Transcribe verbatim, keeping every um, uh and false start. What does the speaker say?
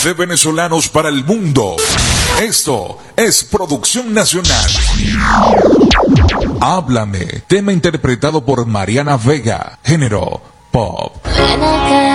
de venezolanos para el mundo. Esto es Producción Nacional. Háblame, tema interpretado por Mariana Vega, género pop. Ven acá.